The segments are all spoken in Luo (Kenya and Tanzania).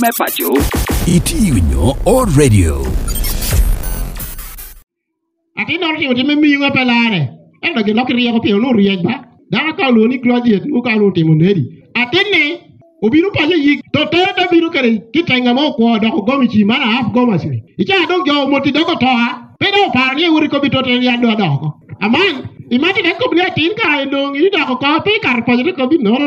Me pacho. Itiunyo o radio. Ati no ti o me mi nga pelare. E do ke lokri ko pe no riek ba. Da ka lo ni graduate u ka lo ti mo nedi. Ati ne obiru pa yi to tere da biru kare kitenga mo ko do ko gomi chi mana half goma si. Icha do jo mo ti do ko to ha. Pe do pa ni uri ko bi to te ya do ko. Aman imagine ko bli atin ka ndo ngi do ko pe kar pa ko bi no.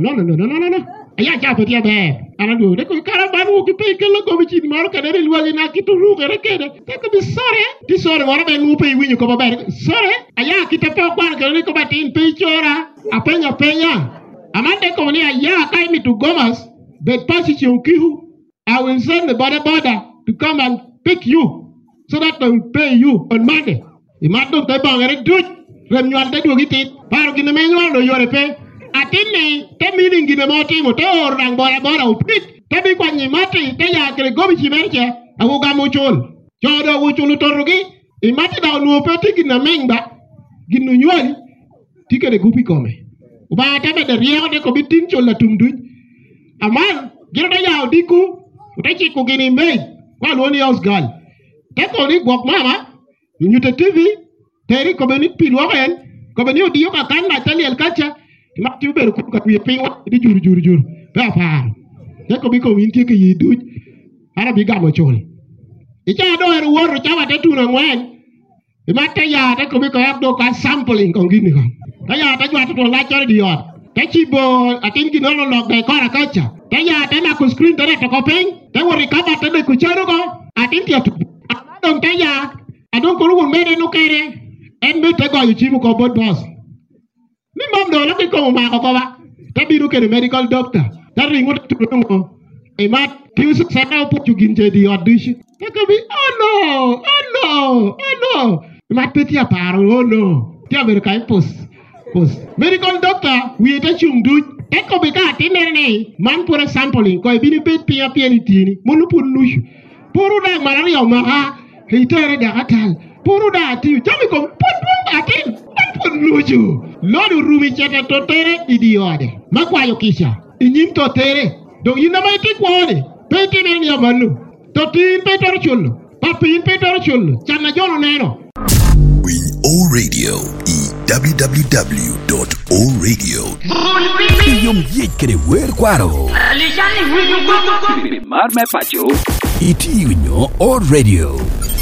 Aya cha pe dia be. Ana do de ko karaban wo ki pe ke lo ko bi chi maro ka de lu ali na ki to ru ka re ke de. Te ko bi sore. Ti sore wora be lu pe wi ko ba be. Sore. Aya ki te pe kwa ka ni ko ba tin pe chora. Apenya. Amande ko ni aya kai mi to Gomas. But position kihu. I will send the border to come and pick you so that they will pay you on Monday. Imado te ba ngere du. Rem nyal de du ki ti. Paro ki ne me nyal do yore pe. Atini te meeting gina moti mo to rang bora upit te bi kwa ni mati te ya kre gobi chimerche awu ga mo chol chodo wu chulu torugi imati da no peti gina menga ginu nyoli tike de gupi kome uba te be de riego de ko bitin chol la tumdu aman gira da ya diku te chi ko gini mei kwa lo ni house gal te ko ni bok mama ñu te tv te ri ko beni pilwa en ko beni odiyo ka kan na tali el kacha Mati uber ku ka kuye pingwa di juru ba pa ne ko bi ko win ke yidu ara bi ga mo chol icha do er wor cha wa tu na ngwen e mata ya ta ko bi ko do ka sampling ko ngini ko ta ya ta jwa to la cha di yot ta chi bo atin ki no lo be ko ra ka cha ta ya ta na ku screen ta to ko ping ta wori ka ba ta de ku cha ro ko atin ti to don ta ya adon ko ru me de no kere en me te go yu chi mo ko bod boss ni mom do la ko ma ko ba tabiru ke medical doctor dari ngot tu ngo e mat tiu su sa na pu ginje di audition ko bi oh no mat peti aparo oh no ti aver kai pos medical doctor we ta chum du e ko bi ka tinere nei man pour sampling ko bi ni pet pia ni tini monu pun nush puru da malaria ma ha hitere da atal puru da ti jami ko pun atin pun nuju Lord rumi chete to tere idiode. Makwayo kisha. Inyim to tere. Do ina mai ti kwone. Peti ne ni amanu. To tin petor chullo. Papin petor chullo. Chana jono neno. Win O Radio. www.oradio. Yom yekere wer kwaro. Mar me pacho. Iti unyo O Radio.